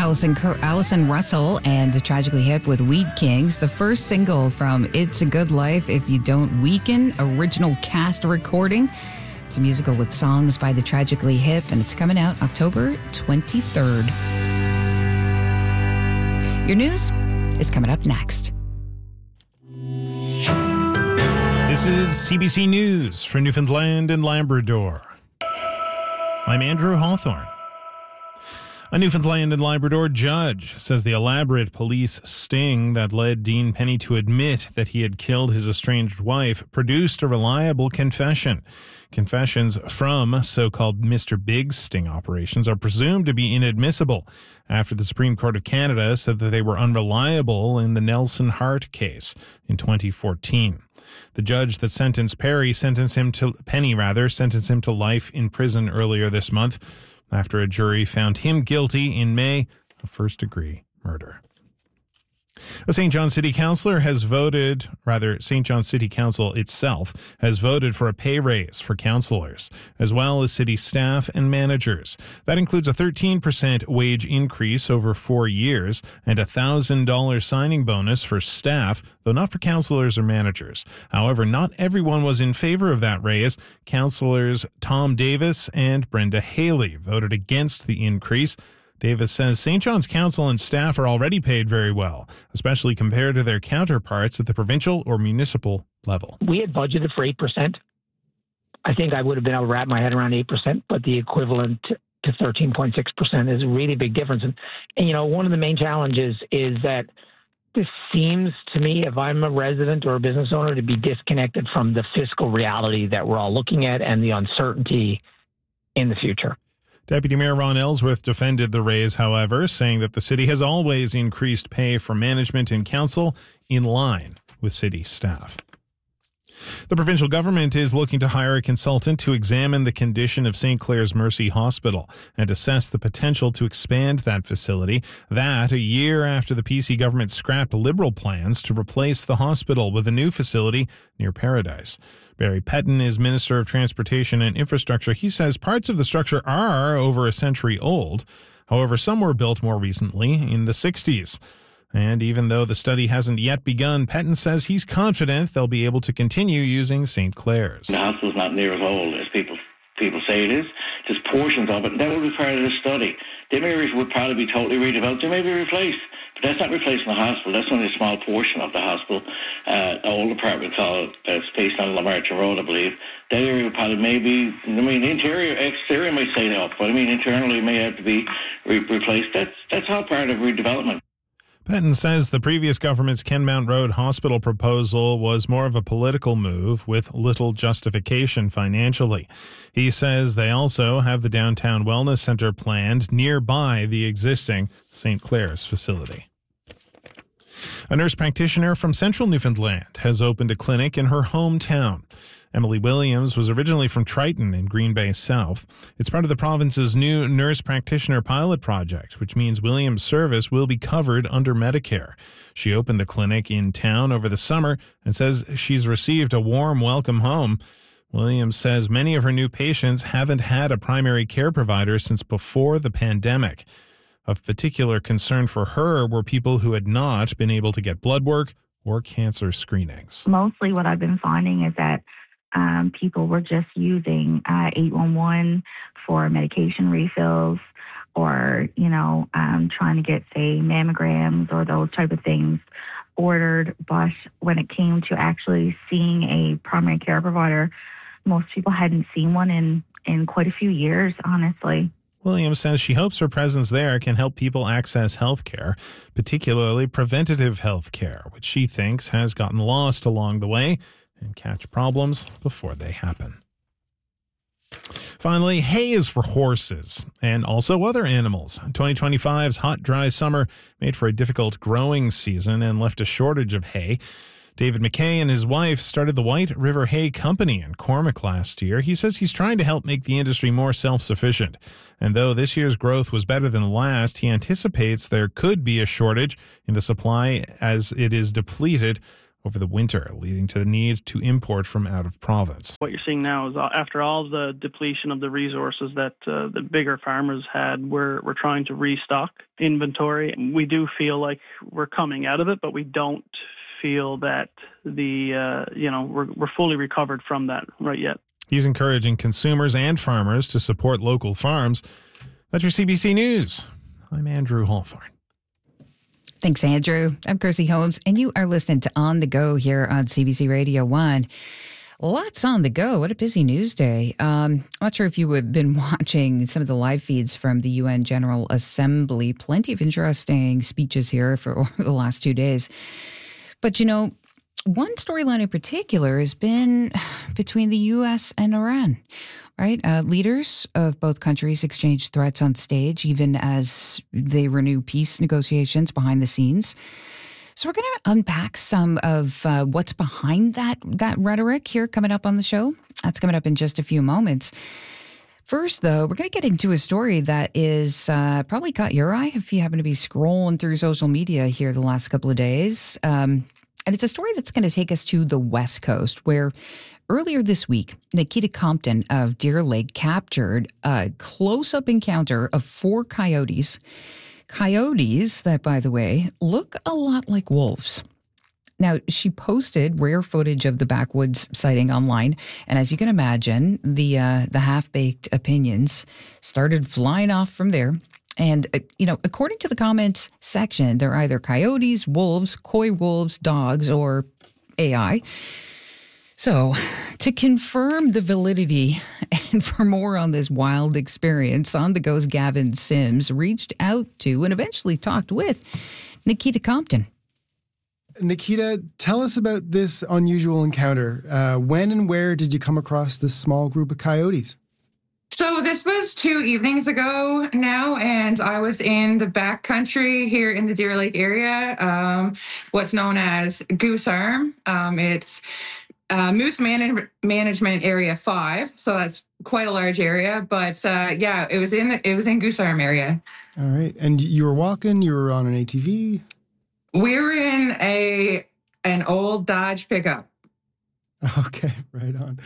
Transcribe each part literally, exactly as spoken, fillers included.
Allison, Allison Russell and Tragically Hip with Weed Kings, the first single from It's a Good Life If You Don't Weaken, original cast recording. It's a musical with songs by the Tragically Hip, and it's coming out October twenty-third. Your news is coming up next. This is C B C News for Newfoundland and Labrador. I'm Andrew Hawthorne. A Newfoundland and Labrador judge says the elaborate police sting that led Dean Penny to admit that he had killed his estranged wife produced a reliable confession. Confessions from so-called Mister Big sting operations are presumed to be inadmissible after the Supreme Court of Canada said that they were unreliable in the Nelson Hart case in twenty fourteen. The judge that sentenced Perry sentenced him to Penny rather sentenced him to life in prison earlier this month after a jury found him guilty in May of first-degree murder. A Saint John City Councillor has voted, rather, Saint John City Council itself has voted for a pay raise for councillors, as well as city staff and managers. That includes a thirteen percent wage increase over four years and a one thousand dollars signing bonus for staff, though not for councillors or managers. However, not everyone was in favor of that raise. Councillors Tom Davis and Brenda Haley voted against the increase. Davis says Saint John's Council and staff are already paid very well, especially compared to their counterparts at the provincial or municipal level. We had budgeted for eight percent. I think I would have been able to wrap my head around eight percent, but the equivalent to thirteen point six percent is a really big difference. And, and, you know, one of the main challenges is that this seems to me, if I'm a resident or a business owner, to be disconnected from the fiscal reality that we're all looking at and the uncertainty in the future. Deputy Mayor Ron Ellsworth defended the raise, however, saying that the city has always increased pay for management and council in line with city staff. The provincial government is looking to hire a consultant to examine the condition of Saint Clair's Mercy Hospital and assess the potential to expand that facility. That a year after the P C government scrapped Liberal plans to replace the hospital with a new facility near Paradise. Barry Petton is Minister of Transportation and Infrastructure. He says parts of the structure are over a century old. However, some were built more recently in the sixties. And even though the study hasn't yet begun, Petton says he's confident they'll be able to continue using Saint Clair's. The hospital's not near as old as people people say it is. Just portions of it, and that will be part of the study. They may would probably be totally redeveloped. They may be replaced. But that's not replacing the hospital. That's only a small portion of the hospital. Uh, an old apartment called uh, based on Lamartin Road, I believe. That area would probably maybe, I mean, interior, exterior may stay up, but I mean, internally may have to be re- replaced. That's that's all part of redevelopment. Petton says the previous government's Kenmount Road hospital proposal was more of a political move with little justification financially. He says they also have the downtown wellness center planned nearby the existing Saint Clair's facility. A nurse practitioner from central Newfoundland has opened a clinic in her hometown. Emily Williams was originally from Triton in Green Bay South. It's part of the province's new nurse practitioner pilot project, which means Williams' service will be covered under Medicare. She opened the clinic in town over the summer and says she's received a warm welcome home. Williams says many of her new patients haven't had a primary care provider since before the pandemic. Of particular concern for her were people who had not been able to get blood work or cancer screenings. Mostly what I've been finding is that um, people were just using uh, eight one one for medication refills or, you know, um, trying to get, say, mammograms or those type of things ordered. But when it came to actually seeing a primary care provider, most people hadn't seen one in, in quite a few years, honestly. Williams says she hopes her presence there can help people access health care, particularly preventative health care, which she thinks has gotten lost along the way, and catch problems before they happen. Finally, hay is for horses and also other animals. twenty twenty-five's hot, dry summer made for a difficult growing season and left a shortage of hay. David McKay and his wife started the White River Hay Company in Cormac last year. He says he's trying to help make the industry more self-sufficient. And though this year's growth was better than last, he anticipates there could be a shortage in the supply as it is depleted over the winter, leading to the need to import from out of province. What you're seeing now is after all the depletion of the resources that uh, the bigger farmers had, we're, we're trying to restock inventory. We do feel like we're coming out of it, but we don't feel that the, uh, you know, we're, we're fully recovered from that right yet. He's encouraging consumers and farmers to support local farms. That's your C B C News. I'm Andrew Hawthorne. Thanks, Andrew. I'm Kirsty Holmes, and you are listening to On the Go here on C B C Radio one. Lots on the go. What a busy news day. Um, I'm not sure if you have been watching some of the live feeds from the U N General Assembly. Plenty of interesting speeches here for over the last two days. But, you know, one storyline in particular has been between the U S and Iran. Right. Uh, leaders of both countries exchange threats on stage, even as they renew peace negotiations behind the scenes. So we're going to unpack some of uh, what's behind that that rhetoric here coming up on the show. That's coming up in just a few moments. First, though, we're going to get into a story that is uh, probably caught your eye if you happen to be scrolling through social media here the last couple of days. Um, and it's a story that's going to take us to the West Coast, where earlier this week, Nikita Compton of Deer Lake captured a close-up encounter of four coyotes. Coyotes that, by the way, look a lot like wolves. Now, she posted rare footage of the backwoods sighting online, and as you can imagine, the uh, the half-baked opinions started flying off from there. And, uh, you know, according to the comments section, they're either coyotes, wolves, coy wolves, dogs, or A I. So, to confirm the validity and for more on this wild experience, On the Go's Gavin Sims reached out to and eventually talked with Nikita Compton. Nikita, tell us about this unusual encounter. Uh, when and where did you come across this small group of coyotes? So this was two evenings ago now, and I was in the backcountry here in the Deer Lake area, um, what's known as Goose Arm. Um, it's Uh, Moose Man- Management Area Five, so that's quite a large area. But uh, yeah, it was in the, it was in Goose Arm area. All right, and you were walking. You were on an A T V. We were in a an old Dodge pickup. Okay, right on.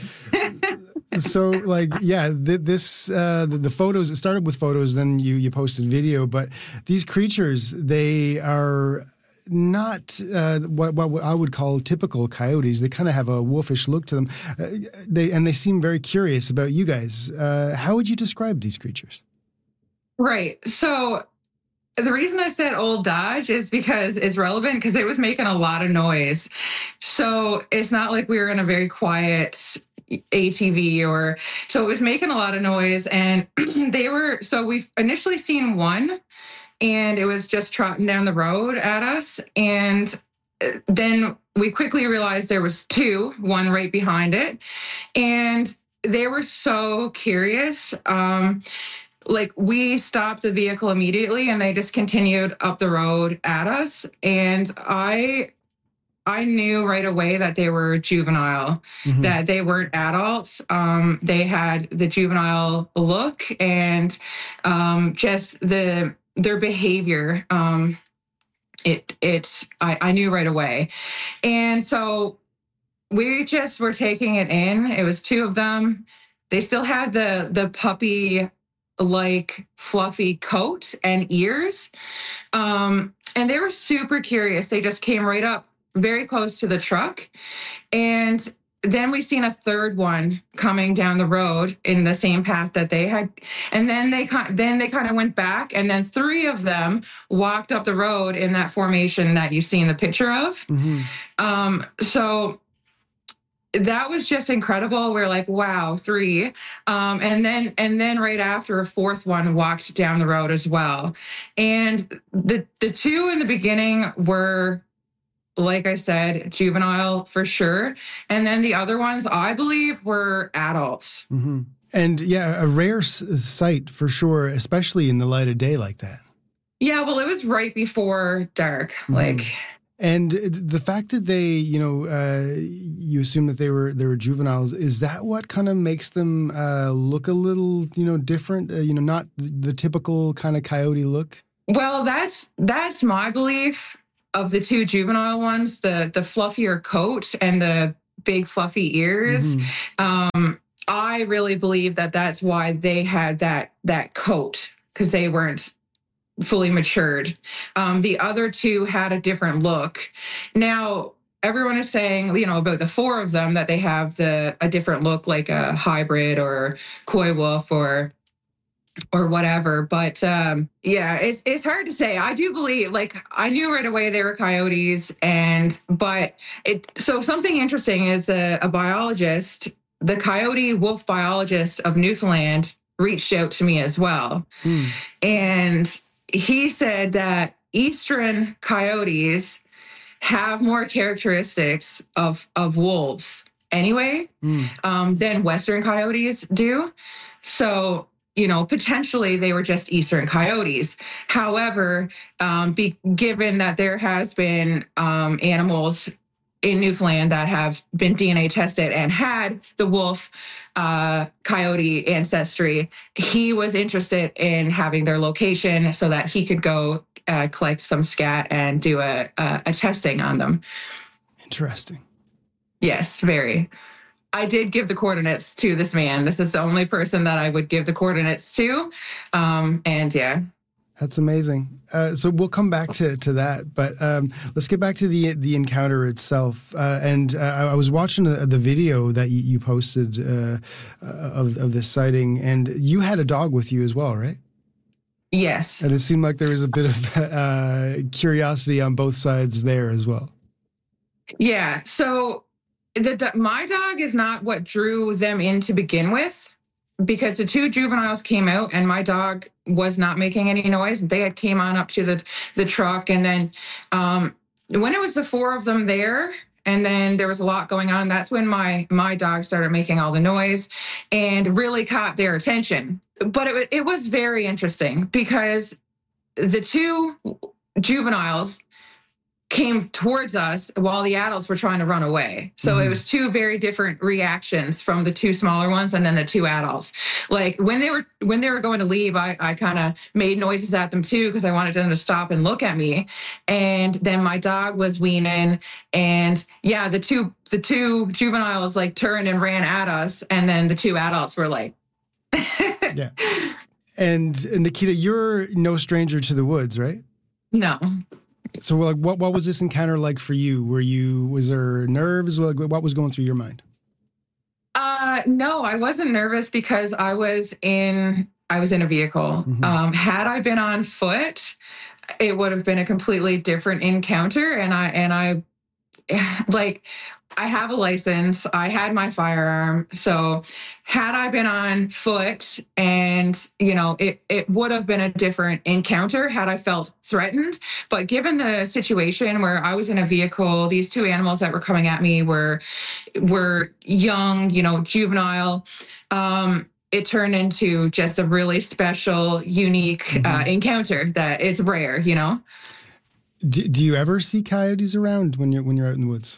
So, like, yeah, th- this uh, the, the photos. It started with photos, then you you posted video. But these creatures, they are not uh, what, what I would call typical coyotes. They kind of have a wolfish look to them. Uh, they and they seem very curious about you guys. Uh, how would you describe these creatures? Right. So the reason I said old Dodge is because it's relevant because it was making a lot of noise. So it's not like we were in a very quiet A T V or so it was making a lot of noise. And they were so we've initially seen one. And it was just trotting down the road at us. And then we quickly realized there was two, one right behind it. And they were so curious. Um, like we stopped the vehicle immediately and they just continued up the road at us. And I I knew right away that they were juvenile, mm-hmm. that they weren't adults. Um, they had the juvenile look and um, just the their behavior. Um, it it's I, I knew right away. And so we just were taking it in. It was two of them. They still had the the puppy like fluffy coat and ears. Um, and they were super curious. They just came right up very close to the truck. And then we seen a third one coming down the road in the same path that they had. And then they then they kind of went back. And then three of them walked up the road in that formation that you see in the picture of. Mm-hmm. Um, so that was just incredible. We're like, wow, three. Um, and then and then right after a fourth one walked down the road as well. And the the two in the beginning were, like I said, juvenile for sure. And then the other ones, I believe, were adults. Mm-hmm. And yeah, a rare s- sight for sure, especially in the light of day like that. Yeah, well, it was right before dark. Mm-hmm. Like, and the fact that they, you know, uh, you assume that they were they were juveniles, is that what kind of makes them uh, look a little, you know, different? Uh, you know, not the typical kind of coyote look. Well, that's that's my belief. of the two juvenile ones, the the fluffier coat and the big fluffy ears. Mm-hmm. Um, I really believe that that's why they had that that coat, because they weren't fully matured. Um, the other two had a different look. Now, everyone is saying, you know, about the four of them that they have the a different look, like a hybrid or coy wolf or or whatever. But um, yeah, it's it's hard to say. I do believe, like, I knew right away they were coyotes, and but it. So something interesting is a, a biologist, the coyote wolf biologist of Newfoundland, reached out to me as well, hmm. and he said that eastern coyotes have more characteristics of of wolves anyway mm. um, than western coyotes do. So, you know, potentially they were just eastern coyotes. However, um, be, given that there has been um, animals in Newfoundland that have been D N A tested and had the wolf uh, coyote ancestry, he was interested in having their location so that he could go uh, collect some scat and do a, a, a testing on them. Interesting. Yes, very. I did give the coordinates to this man. This is the only person that I would give the coordinates to. Um, and yeah. That's amazing. Uh, so we'll come back to, to that, but um, let's get back to the the encounter itself. Uh, and uh, I was watching the, the video that you, you posted uh, of of this sighting, and you had a dog with you as well, right? Yes. And it seemed like there was a bit of uh, curiosity on both sides there as well. Yeah. So the my dog is not what drew them in to begin with, because the two juveniles came out and my dog was not making any noise. They had came on up to the, the truck. And then um, when it was the four of them there, and then there was a lot going on, that's when my my dog started making all the noise and really caught their attention. But it, it was very interesting because the two juveniles came towards us while the adults were trying to run away. So mm-hmm. it was two very different reactions from the two smaller ones and then the two adults. Like when they were when they were going to leave, I, I kind of made noises at them too because I wanted them to stop and look at me. And then my dog was weaning, and yeah, the two the two juveniles like turned and ran at us, and then the two adults were like, yeah. And, and Nikita, you're no stranger to the woods, right? No. So, like, what what was this encounter like for you? Were you was there nerves? Like, what was going through your mind? Uh, no, I wasn't nervous because I was in I was in a vehicle. Mm-hmm. Um, had I been on foot, it would have been a completely different encounter. And I and I like I have a license. I had my firearm. So had I been on foot, and, you know, it, it would have been a different encounter had I felt threatened. But given the situation where I was in a vehicle, these two animals that were coming at me were, were young, you know, juvenile, um, it turned into just a really special, unique mm-hmm. uh, encounter that is rare, you know? Do, do you ever see coyotes around when you're when you're out in the woods?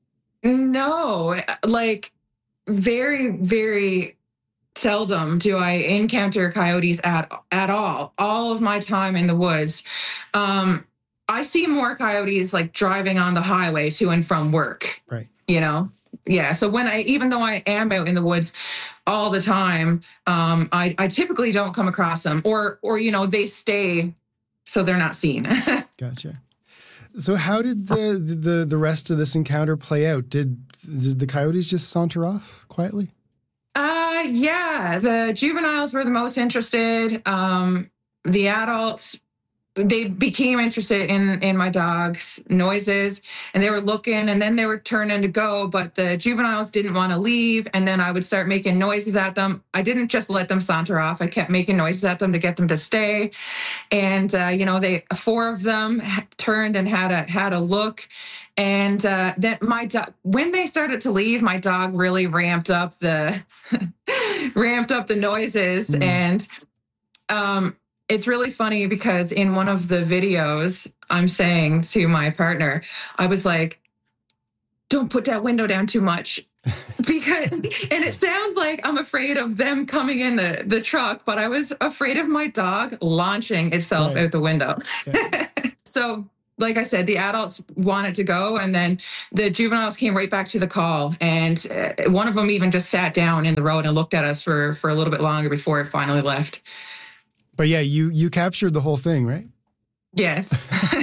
No, like very, very seldom do I encounter coyotes at at all. All of my time in the woods, um, I see more coyotes like driving on the highway to and from work. Right. You know, yeah. So when I, even though I am out in the woods all the time, um, I, I typically don't come across them, or or you know they stay so they're not seen. Gotcha. So how did the, the the rest of this encounter play out? Did, did the coyotes just saunter off quietly? Uh, yeah, the juveniles were the most interested. Um, the adults, they became interested in, in my dog's noises, and they were looking, and then they were turning to go, but the juveniles didn't want to leave. And then I would start making noises at them. I didn't just let them saunter off. I kept making noises at them to get them to stay. And, uh, you know, they, four of them turned and had a, had a look. And uh, then my dog, when they started to leave, my dog really ramped up the, ramped up the noises. Mm. And, um, it's really funny because in one of the videos I'm saying to my partner, I was like, don't put that window down too much. Because, and it sounds like I'm afraid of them coming in the, the truck, but I was afraid of my dog launching itself right. out the window. Yeah. So like I said, the adults wanted to go, and then the juveniles came right back to the call. And uh, one of them even just sat down in the road and looked at us for, for a little bit longer before it finally left. But yeah, you you captured the whole thing, right? Yes.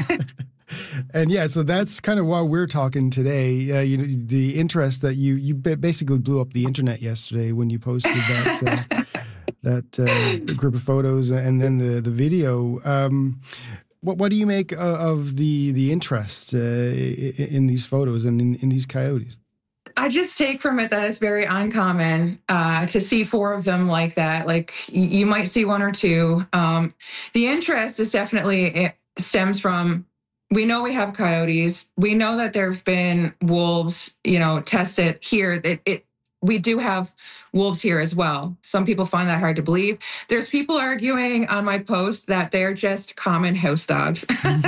And yeah, so that's kind of why we're talking today. Uh, you know, the interest that you you basically blew up the internet yesterday when you posted that uh, that uh, group of photos and then the the video. Um, what what do you make of the the interest uh, in these photos and in, in these coyotes? I just take from it that it's very uncommon uh, to see four of them like that. Like you might see one or two. Um, the interest is definitely it stems from. We know we have coyotes. We know that there have been wolves, you know, tested here. It, it, we do have wolves here as well. Some people find that hard to believe. There's people arguing on my post that they're just common house dogs.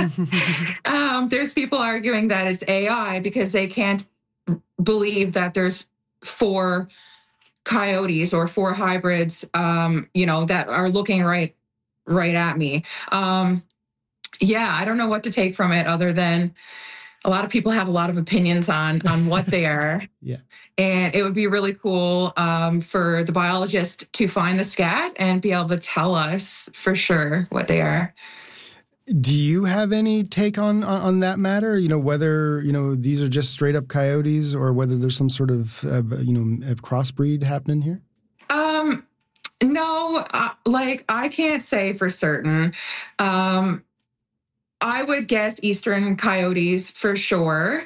um, there's people arguing that it's A I because they can't believe that there's four coyotes or four hybrids, um, you know, that are looking right, right at me. Um, Yeah, I don't know what to take from it other than a lot of people have a lot of opinions on on what they are. Yeah. And it would be really cool um, for the biologist to find the scat and be able to tell us for sure what they are. Do you have any take on, on on that matter? You know, whether, you know, these are just straight up coyotes or whether there's some sort of, uh, you know, a crossbreed happening here? Um, no, uh, like I can't say for certain. Um, I would guess Eastern coyotes for sure,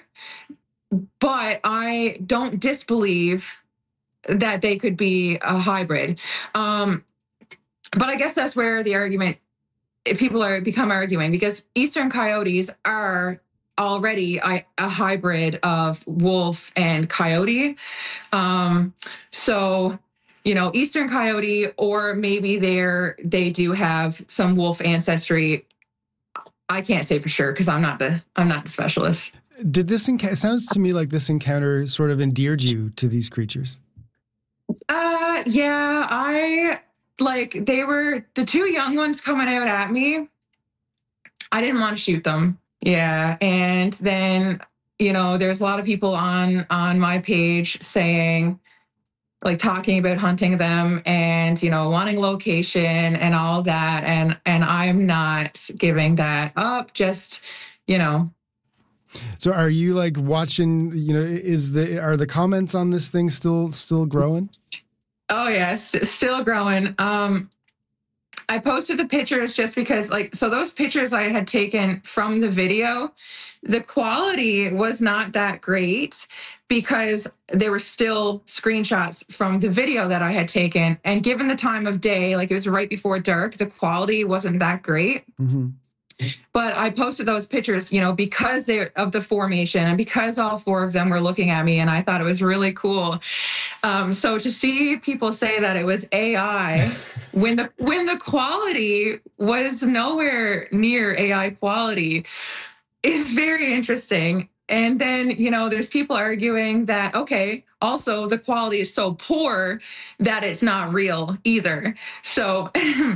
but I don't disbelieve that they could be a hybrid. Um, but I guess that's where the argument, people are become arguing, because Eastern coyotes are already a, a hybrid of wolf and coyote. Um, so, you know, Eastern coyote, or maybe they're, they do have some wolf ancestry. I can't say for sure because I'm not the I'm not the specialist. Did this enc- it sounds to me like this encounter sort of endeared you to these creatures? Uh, yeah, I like they were the two young ones coming out at me. I didn't want to shoot them. Yeah, and then you know, there's a lot of people on on my page saying, like talking about hunting them and, you know, wanting location and all that. And, and I'm not giving that up, just, you know. So are you like watching, you know, is the, are the comments on this thing still, still growing? Oh yes, still growing. Um, I posted the pictures just because like, so those pictures I had taken from the video, the quality was not that great because there were still screenshots from the video that I had taken. And given the time of day, like it was right before dark, the quality wasn't that great. Mm-hmm. But I posted those pictures, you know, because they of the formation and because all four of them were looking at me, and I thought it was really cool. Um, so to see people say that it was A I when the when the quality was nowhere near A I quality is very interesting. And then, you know, there's people arguing that, okay, also the quality is so poor that it's not real either. So,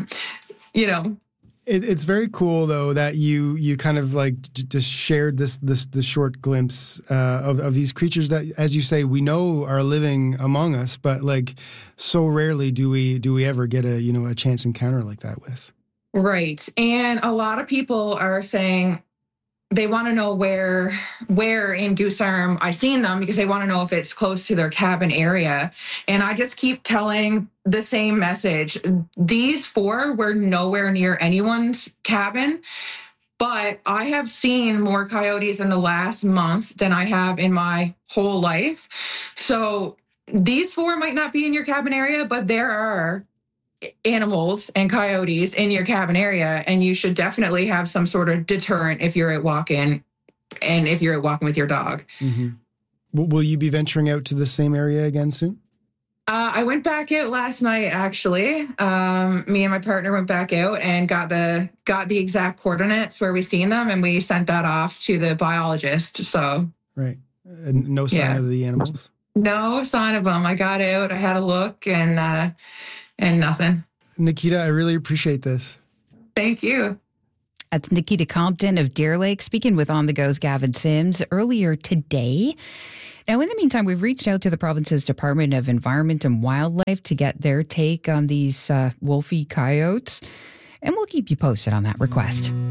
you know. It, it's very cool, though, that you you kind of like j- just shared this this this short glimpse uh, of of these creatures that, as you say, we know are living among us, but like so rarely do we do we ever get a you know a chance encounter like that with. Right, and a lot of people are saying they want to know where where in Goose Arm I seen them because they want to know if it's close to their cabin area. And I just keep telling the same message. These four were nowhere near anyone's cabin, but I have seen more coyotes in the last month than I have in my whole life. So these four might not be in your cabin area, but there are animals and coyotes in your cabin area, and you should definitely have some sort of deterrent if you're at walking and if you're at walking with your dog. Mm-hmm. Will you be venturing out to the same area again soon? Uh, I went back out last night, actually. Um, me and my partner went back out and got the got the exact coordinates where we seen them, and we sent that off to the biologist. So right, and no sign yeah. of the animals. No sign of them. I got out. I had a look, and. Uh, And nothing. Nikita, I really appreciate this. Thank you. That's Nikita Compton of Deer Lake speaking with On the Go's Gavin Sims earlier today. Now, in the meantime, we've reached out to the province's Department of Environment and Wildlife to get their take on these uh, wolfy coyotes, and we'll keep you posted on that request.